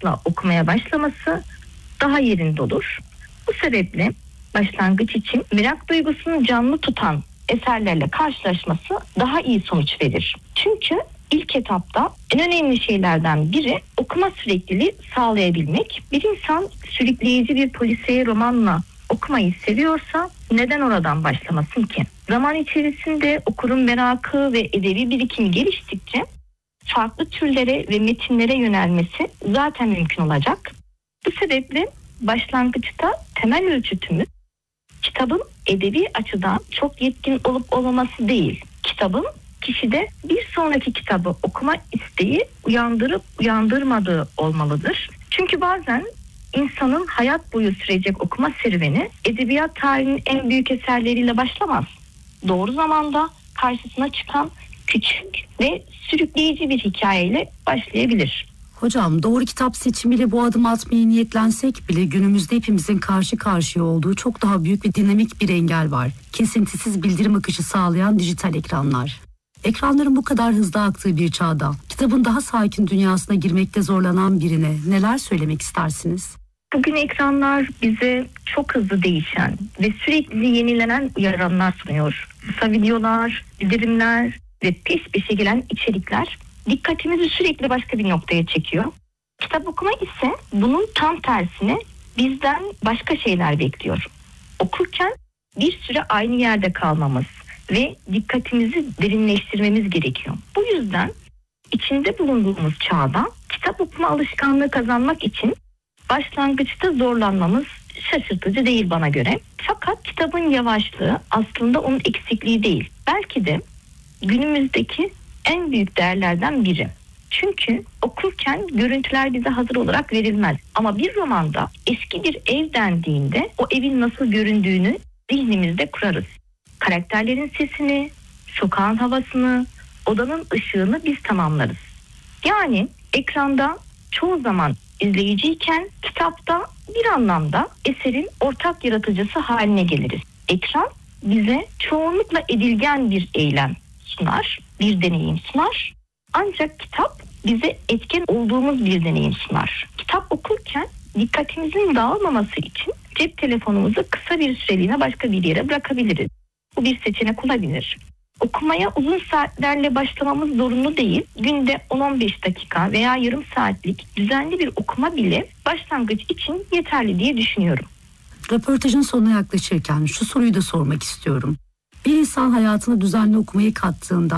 kitapla okumaya başlaması daha yerinde olur. Bu sebeple başlangıç için merak duygusunu canlı tutan eserlerle karşılaşması daha iyi sonuç verir. Çünkü ilk etapta en önemli şeylerden biri okuma sürekliliği sağlayabilmek. Bir insan sürükleyici bir polisiye romanla okumayı seviyorsa neden oradan başlamasın ki? Zaman içerisinde okurun merakı ve edebi birikimi geliştikçe farklı türlere ve metinlere yönelmesi zaten mümkün olacak. Bu sebeple başlangıçta temel ölçütümüz kitabın edebi açıdan çok yetkin olup olmaması değil. Kitabın kişide bir sonraki kitabı okuma isteği uyandırıp uyandırmadığı olmalıdır. Çünkü bazen insanın hayat boyu sürecek okuma serüveni edebiyat tarihinin en büyük eserleriyle başlamaz. Doğru zamanda karşısına çıkan küçük ve sürükleyici bir hikayeyle başlayabilir. Hocam, doğru kitap seçimiyle bu adım atmaya niyetlensek bile günümüzde hepimizin karşı karşıya olduğu çok daha büyük ve dinamik bir engel var. Kesintisiz bildirim akışı sağlayan dijital ekranlar. Ekranların bu kadar hızlı aktığı bir çağda kitabın daha sakin dünyasına girmekte zorlanan birine neler söylemek istersiniz? Bugün ekranlar bize çok hızlı değişen ve sürekli yenilenen uyaranlar sunuyor. Kısa videolar, bildirimler ve peş peşe gelen içerikler dikkatimizi sürekli başka bir noktaya çekiyor. Kitap okuma ise bunun tam tersine bizden başka şeyler bekliyor. Okurken bir süre aynı yerde kalmamız ve dikkatimizi derinleştirmemiz gerekiyor. Bu yüzden içinde bulunduğumuz çağda kitap okuma alışkanlığı kazanmak için başlangıçta zorlanmamız şaşırtıcı değil bana göre. Fakat kitabın yavaşlığı aslında onun eksikliği değil. Belki de günümüzdeki en büyük değerlerden biri. Çünkü okurken görüntüler bize hazır olarak verilmez. Ama bir romanda eski bir ev dendiğinde o evin nasıl göründüğünü zihnimizde kurarız. Karakterlerin sesini, sokağın havasını, odanın ışığını biz tamamlarız. Yani ekranda çoğu zaman izleyiciyken kitapta bir anlamda eserin ortak yaratıcısı haline geliriz. Ekran bize çoğunlukla edilgen bir eylem sunar, bir deneyim sunar. Ancak kitap bize etken olduğumuz bir deneyim sunar. Kitap okurken dikkatimizin dağılmaması için cep telefonumuzu kısa bir süreliğine başka bir yere bırakabiliriz. Bu bir seçenek olabilir. Okumaya uzun saatlerle başlamamız zorunlu değil. Günde 10-15 dakika veya yarım saatlik düzenli bir okuma bile başlangıç için yeterli diye düşünüyorum. Röportajın sonuna yaklaşırken şu soruyu da sormak istiyorum. Bir insan hayatına düzenli okumayı kattığında